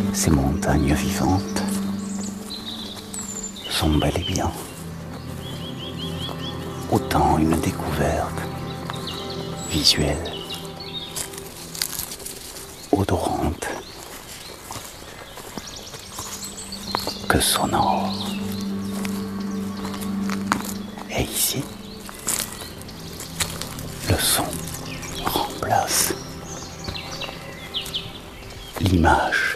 Ces montagnes vivantes sont bel et bien autant une découverte visuelle, odorante, que sonore. Et ici, le son remplace l'image.